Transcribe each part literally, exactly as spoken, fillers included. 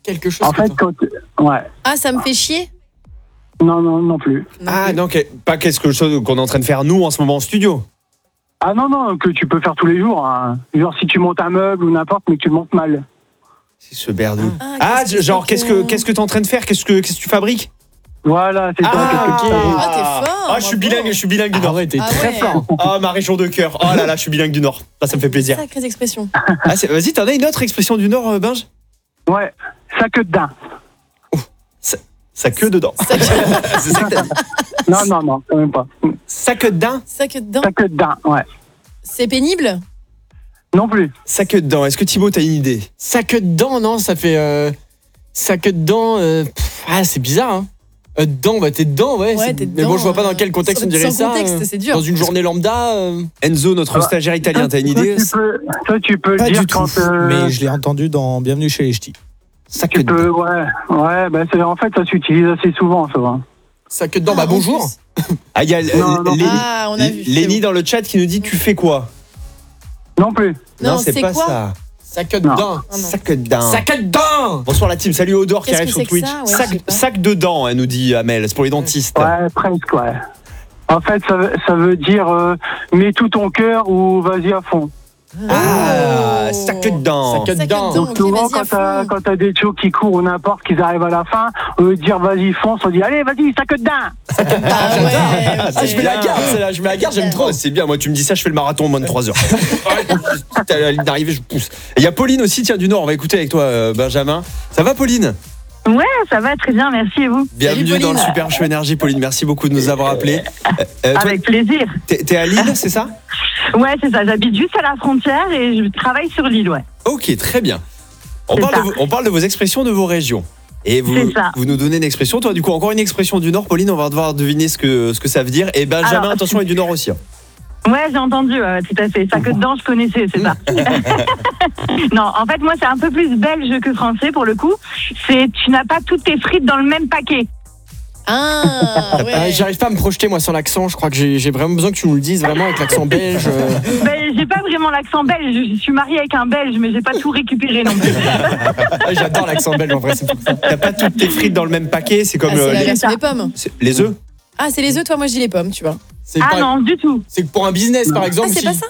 quelque chose. En fait, quand... Ouais. Ah, ça me fait chier. Non, non, non plus. Ah, donc, pas quelque chose qu'on est en train de faire nous en ce moment en studio. Ah non, non, que tu peux faire tous les jours. Hein. Genre si tu montes un meuble ou n'importe, mais que tu le montes mal. C'est ce berdou. Ah, Ah, qu'est-ce que genre, c'est qu'est-ce que qu'est-ce que t'es en train de faire? Qu'est-ce que qu'est-ce que tu fabriques? Voilà, c'est ça. Ah, qu'est-ce que tu fais Ah, t'es fort, Ah, je suis bravo. bilingue, je suis bilingue du Ah Nord. ouais, t'es Ah très ouais. fort. Ah, ma région de cœur. Oh là là, je suis bilingue du Nord. Ah, ça me fait plaisir. Sacrée expression. Ah, c'est- vas-y, t'en as une autre expression du Nord, euh, Binge? Ouais, ça que dedans. Ça queue dedans. C'est ça que t'as dit. Non, non, non, quand même pas. Ça queue dedans. Ça que dedans. Ça que dedans, ouais. C'est pénible. Non plus. Ça queue dedans. Est-ce que Thibaut, t'as une idée? Ça que dedans, non, ça fait. Euh, ça que dedans. euh, pff, ah, c'est bizarre, hein. Euh, dedans, bah t'es dedans, ouais. Ouais, c'est- t'es mais bon, dedans, je vois pas dans euh, quel contexte sans- on dirait sans ça. contexte, euh, c'est dur. Dans une journée lambda. euh, Enzo, notre Ah. stagiaire italien, t'as une idée? Toi, tu peux, toi, tu peux Pas le dire du tout, quand. euh, mais je l'ai entendu dans Bienvenue chez les Ch'tis. Ça queue Tu dedans. peux, ouais. Ouais, bah, c'est, en fait, ça s'utilise assez souvent, ça va. Ça que dedans, bah Ah, en bonjour. plus. Ah, il y a Non, non. Lénie- Ah, on a vu. Lénie c'est dans le chat qui nous dit tu fais quoi? Non plus. Non, c'est c'est pas quoi ça. Ça que Non. dedans. Ah, non. Ça queue dedans. Ça que dedans. Bonsoir la team, salut Odor qui Qu'est-ce arrive que sur c'est que Twitch. ça Ouais, sac, je sais pas. sac de dents, elle nous dit Amel, c'est pour les dentistes. Ouais, presque, ouais. En fait, ça, veut- ça veut dire euh, mets tout ton cœur ou vas-y à fond. Ah, Oh. sac de dents. Ça que Ça que dedans. dedans. Donc ok, souvent, vas-y à quand t'as, fond. quand t'as des chos qui courent ou n'importe, qu'ils arrivent à la fin, au lieu de dire vas-y fonce, on dit allez vas-y, ça que dedans. Ah ouais, Ah, je mets la ok. garde, celle-là, je mets la garde, j'aime trop. Oh, c'est bien, moi tu me dis ça, je fais le marathon en moins de trois heures. T'as la ligne d'arrivée, je pousse. Et il y a Pauline aussi, tiens, du Nord, on va écouter avec toi, euh, Benjamin. Ça va, Pauline? Ouais, ça va très bien, merci et vous. Bienvenue Pauline. dans le Super Show Énergie, Pauline. Merci beaucoup de nous avoir appelés. Euh, euh, toi, Avec plaisir. t'es, t'es à Lille, c'est ça? Ouais, c'est ça, j'habite juste à la frontière et je travaille sur l'île, ouais. Ok, très bien. On C'est parle, ça. de vos, on parle de vos expressions de vos régions. Et vous, C'est ça. vous nous donnez une expression. Toi, du coup, encore une expression du Nord, Pauline, on va devoir deviner ce que, ce que ça veut dire. Et Benjamin, Alors, attention, est du Nord aussi. hein. Ouais, j'ai entendu, ouais, tout à fait. Ça que dedans, je connaissais, c'est ça. Non, en fait, moi, c'est un peu plus belge que français pour le coup. C'est tu n'as pas toutes tes frites dans le même paquet. Ah, Euh, ouais. J'arrive pas à me projeter moi sur l'accent, je crois que j'ai j'ai vraiment besoin que tu nous le dises vraiment avec l'accent belge. euh. Ben, j'ai pas vraiment l'accent belge. Je suis mariée avec un belge, mais j'ai pas tout récupéré non plus. Ah, J'adore l'accent belge en vrai, c'est pour ça. T'as pas toutes tes frites dans le même paquet, c'est comme Ah, c'est euh, la les, version des pommes. c'est- les œufs. Ah, c'est les œufs, toi, moi je dis les pommes, tu vois. C'est Ah pas- non, du tout. c'est que pour un business par Ah, exemple. c'est si- pas ça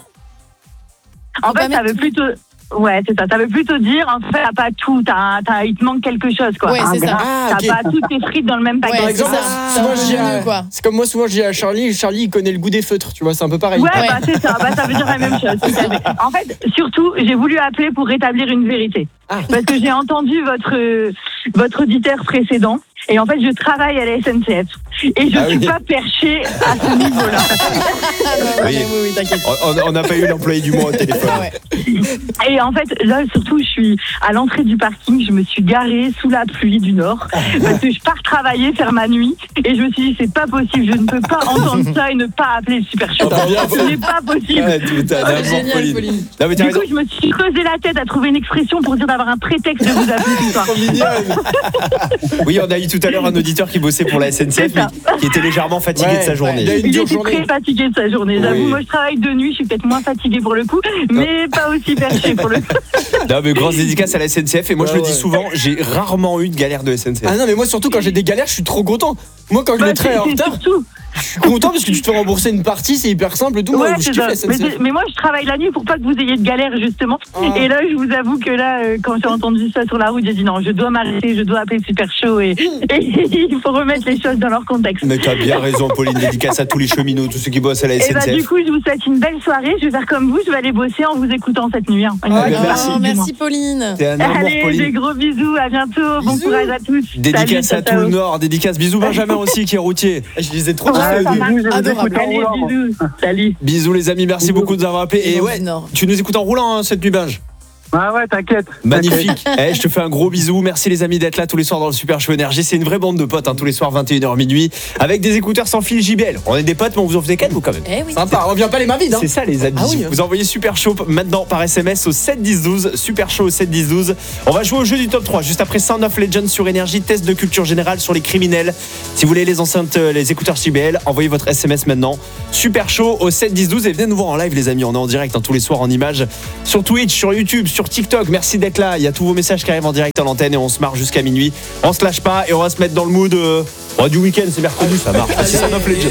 En Faut pas fait, ça mettre veut plutôt. Ouais, c'est ça. Ça veut plutôt dire, en fait, t'as pas tout. T'as, t'as, il te manque quelque chose, quoi. Ouais, Un c'est ça. grain. Ah, T'as ok. pas toutes tes frites dans le même paquet. Ouais, Par c'est exemple, ça. C'est un souvent peu je dis à- mieux, quoi. c'est comme moi souvent je dis à Charlie, Charlie il connaît le goût des feutres, tu vois, c'est un peu pareil. Ouais, Ouais. bah c'est ça, bah ça veut dire la même chose. tout à fait. En fait, surtout, j'ai voulu appeler pour rétablir une vérité. Ah. Parce que j'ai entendu votre, euh, votre auditeur précédent. Et en fait, je travaille à la S N C F. Et je Ah suis oui. pas perchée à ce niveau-là. Ah, bah, Oui. ouais, oui, oui, t'inquiète. On- On n'a pas eu l'employé du mois au téléphone. Ah, ouais. Et en fait, là, surtout, je suis à l'entrée du parking. Je me suis garée sous la pluie du Nord. Parce que je pars travailler, faire ma nuit. Et je me suis dit, c'est pas possible. Je ne peux pas entendre ça et ne pas appeler le Super Show. T'as bien- Ce n'est pas possible. Ouais, tu- t'as Ah, d'abord, génial, Pauline. Pauline. Non, mais t'as Du raison. coup, je me suis creusé la tête à trouver une expression pour dire d'avoir un prétexte de vous appeler ce soir. Trop mignonne. Oui, on a eu tout à l'heure un auditeur qui bossait pour la S N C F, C'est ça. mais qui était légèrement fatigué Ouais, de sa journée. ouais, il a eu une Il dure était journée. très fatigué de sa journée. J'avoue, Oui. moi je travaille de nuit, je suis peut-être moins fatiguée pour le coup, mais pas aussi perchée pour le coup. Non, mais grosse dédicace à la S N C F. Et moi, je Ouais, le dis ouais. souvent, j'ai rarement eu de galère de S N C F. Ah non mais moi surtout quand j'ai des galères, je suis trop content. Moi quand je Bah, le train en c'est- c'est retard, surtout. je suis content parce que tu te fais rembourser une partie, c'est hyper simple et tout. Moi, Ouais, je c'est kiffe ça. la S N Mais, C F. c'est- mais moi je travaille la nuit pour pas que vous ayez de galère justement. Ah. Et là, je vous avoue que là, euh, quand j'ai entendu ça sur la route, j'ai dit non, je dois m'arrêter, je dois appeler le Super Show et, et il faut remettre les choses dans leur contexte. Mais t'as bien raison, Pauline. Dédicace à tous les cheminots, tous ceux qui bossent à la Et bah du S N C F. coup, je vous souhaite une belle soirée. Je vais faire comme vous, je vais aller bosser en vous écoutant cette nuit. Hein. Une Ah, bonne bah, merci. partie Oh, du mois. merci, Pauline. T'es un amour, Allez, des Pauline. gros bisous, à bientôt, bon Bisous. courage à tous. Dédicace Salut, à tout ciao, le ciao. Nord. Dédicace. Bisous, Benjamin aussi, qui est routier. Je les ai trop Ouais, kiffés. ça Bisous, marche. je vous Adorable. écoute en Allez, roulant. bisous. Salut. Bisous, les amis. Merci Bisous. beaucoup de nous avoir appelés. Et Bisous ouais, du Nord. tu nous écoutes en roulant hein, cette nuit, Benj. Ah ouais, t'inquiète. Magnifique. Eh, je te fais un gros bisou. Merci les amis d'être là tous les soirs dans le Super Show Énergie. C'est une vraie bande de potes hein, tous les soirs vingt et une heures minuit avec des écouteurs sans fil J B L. On est des potes mais on vous en faisait quatre vous quand même. Eh oui. Sympa, revient pas les mains vides. Hein. C'est ça les amis. Ah oui, hein. Vous envoyez Super Show maintenant par S M S au sept dix douze. Super Show au sept dix douze. On va jouer au jeu du top trois juste après Sound of Legends sur Énergie. Test de culture générale sur les criminels. Si vous voulez les enceintes, euh, les écouteurs J B L, envoyez votre S M S maintenant. Super Show au sept dix douze et venez nous voir en live les amis. On est en direct hein, tous les soirs en images sur Twitch, sur YouTube, sur sur TikTok. Merci d'être là. Il y a tous vos messages qui arrivent en direct à l'antenne et on se marre jusqu'à minuit. On se lâche pas et on va se mettre dans le mood euh, oh, du week-end. C'est mercredi, ça marche. C'est Son of Legend.